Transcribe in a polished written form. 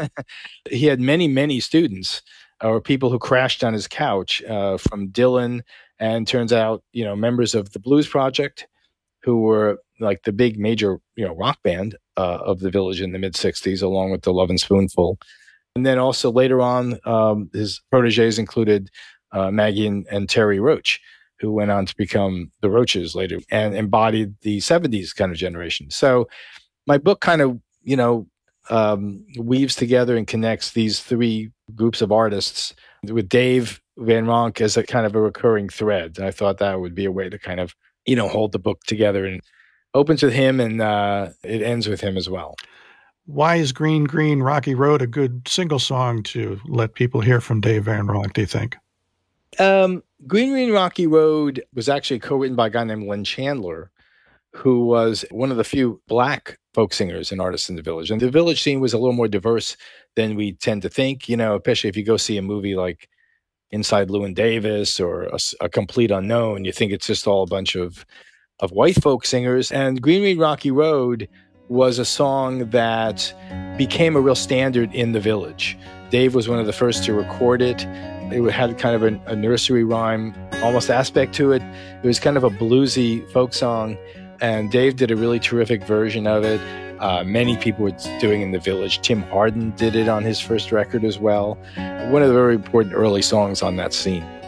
He had many, many students or people who crashed on his couch, from Dylan, and turns out, members of the Blues Project, who were like the big major, rock band of the Village in the mid 60s, along with the Lovin' Spoonful. And then also later on, his proteges included Maggie and Terry Roach, who went on to become the Roaches later and embodied the 70s kind of generation. So my book kind of, weaves together and connects these three groups of artists with Dave Van Ronk as a kind of a recurring thread. And I thought that would be a way to kind of, hold the book together, and opens with him and it ends with him as well. Why is Green Green Rocky Road a good single song to let people hear from Dave Van Ronk, do you think? Green Green Rocky Road was actually co-written by a guy named Len Chandler, who was one of the few Black folk singers and artists in the Village. And the Village scene was a little more diverse than we tend to think, especially if you go see a movie like Inside Llewyn Davis or a Complete Unknown, you think it's just all a bunch of white folk singers. And Green Green Rocky Road was a song that became a real standard in the Village. Dave was one of the first to record it. It had kind of a nursery rhyme almost aspect to it. It was kind of a bluesy folk song, and Dave did a really terrific version of it. Many people were doing it in the Village. Tim Hardin did it on his first record as well. One of the very important early songs on that scene.